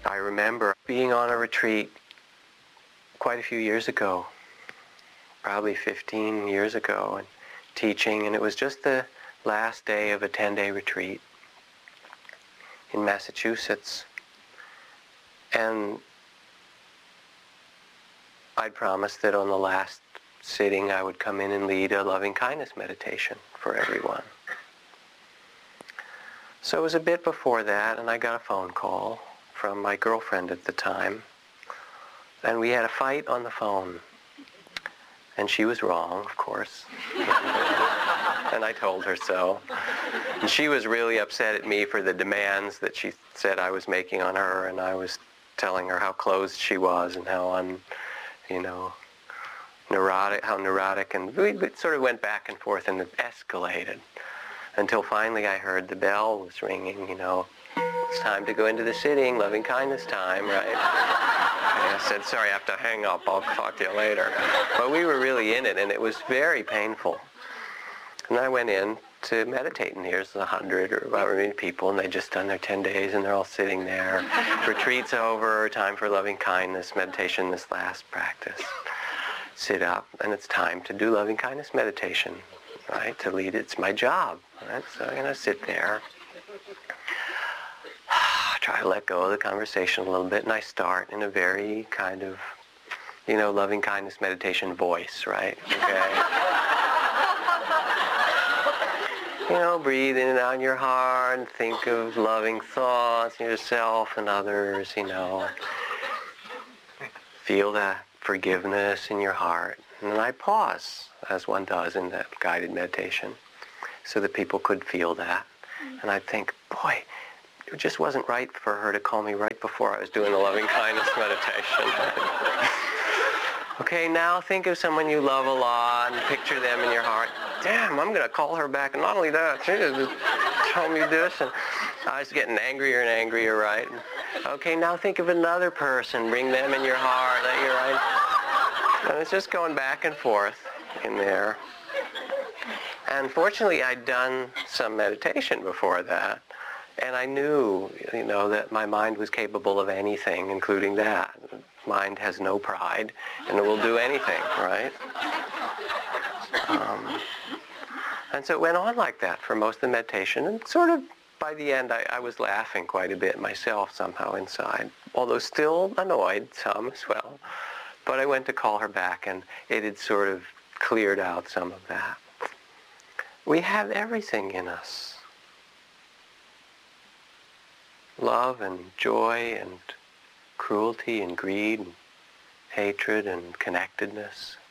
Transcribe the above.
I remember being on a retreat quite a few years ago, probably 15 years ago, and teaching, and it was just the last day of a 10-day retreat in Massachusetts. And I'd promised that on the last sitting I would come in and lead a loving-kindness meditation for everyone. So it was a bit before that, and I got a phone call from my girlfriend at the time, and we had a fight on the phone. And she was wrong, of course. And I told her so. And she was really upset at me for the demands that she said I was making on her, and I was telling her how closed she was and how neurotic, and we sort of went back and forth, and it escalated until finally I heard the bell was ringing, it's time to go into the sitting, loving kindness time, right? And I said, sorry, I have to hang up, I'll talk to you later. But we were really in it, and it was very painful. And I went in to meditate, and here's 100 or however many people, and they'd just done their 10 days, and they're all sitting there. Retreat's over, time for loving kindness meditation, this last practice. Sit up, and it's time to do loving kindness meditation, right? To lead, it's my job, right? So I'm going to sit there, try to let go of the conversation a little bit, and I start in a very kind of, loving kindness meditation voice, right? Okay. Breathe in and out in your heart and think of loving thoughts in yourself and others, Feel that forgiveness in your heart. And then I pause, as one does in that guided meditation, so that people could feel that. And I think, boy, it just wasn't right for her to call me right before I was doing the loving kindness meditation. Okay, now think of someone you love a lot and picture them in your heart. Damn, I'm going to call her back, and not only that, she just told me this, and I was getting angrier and angrier, right? Okay, now think of another person, bring them in your heart, and it's just going back and forth in there. And fortunately, I'd done some meditation before that, and I knew, that my mind was capable of anything, including that. Mind has no pride, and it will do anything, right? And so it went on like that for most of the meditation, and sort of by the end I was laughing quite a bit myself somehow inside, although still annoyed some as well. But I went to call her back, and it had sort of cleared out some of that. We have everything in us. Love and joy and cruelty and greed and hatred and connectedness.